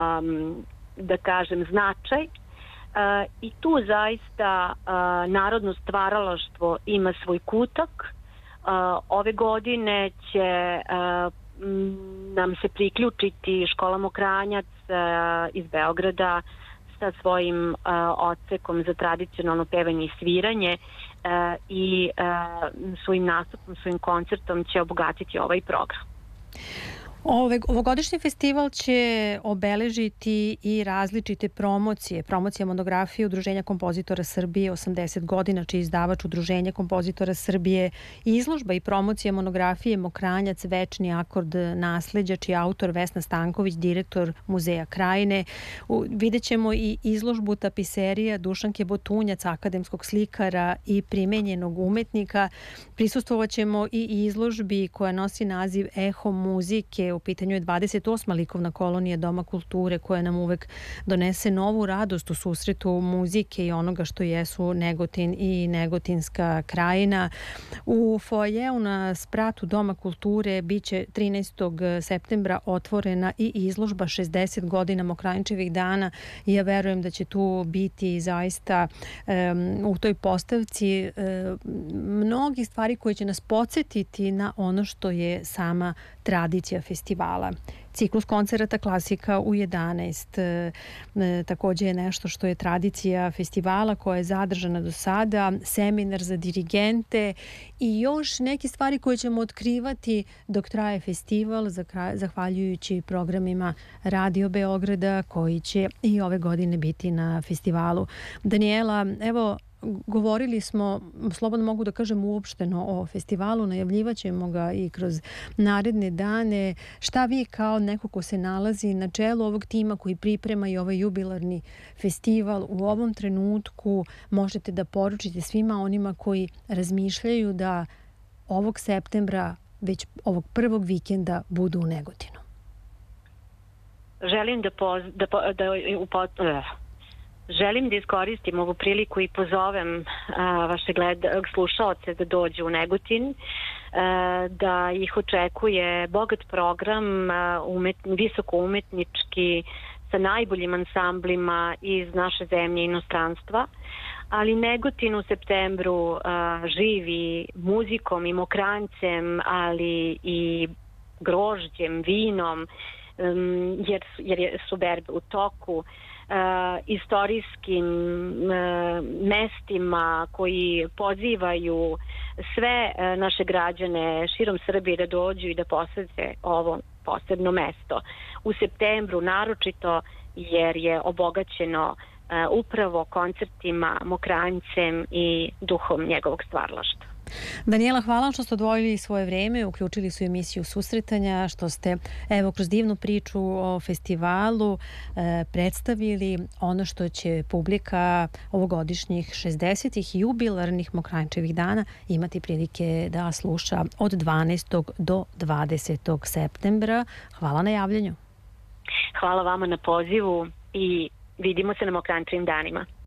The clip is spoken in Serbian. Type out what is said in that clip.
da kažem, značaj. I tu zaista narodno stvaralaštvo ima svoj kutak. Ove godine će nam se priključiti škola Mokranjac iz Beograda sa svojim odsekom za tradicionalno pevanje i sviranje i svojim nastupom, svojim koncertom će obogatiti ovaj program. Ovogodišnji festival će obeležiti i različite promocije. Promocija monografije Udruženja kompozitora Srbije 80 godina, čiji izdavač Udruženja kompozitora Srbije, izložba i promocija monografije Mokranjac, večni akord nasleđa, čiji je autor Vesna Stanković, direktor Muzeja Krajine. Vidjet ćemo i izložbu tapiserija Dušanke Botunjac, akademskog slikara i primenjenog umetnika. Prisustvovat ćemo i izložbi koja nosi naziv Eho muzike. U pitanju je 28. likovna kolonija Doma kulture koja nam uvek donese novu radost u susretu muzike i onoga što jesu Negotin i Negotinska krajina. U foajeu na spratu Doma kulture biće 13. septembra otvorena i izložba 60 godina Mokranjčevih dana i ja verujem da će tu biti zaista u toj postavci mnogi stvari koje će nas podsjetiti na ono što je sama tradicija festivala. Ciklus koncerata Klasika u 11 takođe je nešto što je tradicija festivala koja je zadržana do sada, seminar za dirigente i još neke stvari koje ćemo otkrivati dok traje festival, zahvaljujući programima Radio Beograda koji će i ove godine biti na festivalu. Daniela, evo, govorili smo, slobodno mogu da kažem, uopšteno o festivalu, najavljivaćemo ga i kroz naredne dane. Šta vi kao neko ko se nalazi na čelu ovog tima koji priprema i ovaj jubilarni festival u ovom trenutku možete da poručite svima onima koji razmišljaju da ovog septembra, već ovog prvog vikenda, budu u Negotinu? Želim da iskoristim ovu priliku i pozovem vaše slušaoce da dođu u Negotin, da ih očekuje bogat program, visoko umetnički, sa najboljim ansamblima iz naše zemlje i inostranstva, ali Negotin u septembru živi muzikom i mokrancem, ali i grožđem, vinom, jer su berbe u toku, istorijskim mestima koji pozivaju sve naše građane širom Srbije da dođu i da posete ovo posebno mesto. U septembru naročito jer je obogaćeno upravo koncertima, Mokrancem i duhom njegovog stvaralaštva. Daniela, hvala što ste odvojili svoje vreme, uključili su emisiju Susretanja, što ste evo kroz divnu priču o festivalu predstavili ono što će publika ovogodišnjih 60. jubilarnih Mokranjčevih dana imati prilike da sluša od 12. do 20. septembra. Hvala na javljanju. Hvala vama na pozivu i vidimo se na Mokranjčevim danima.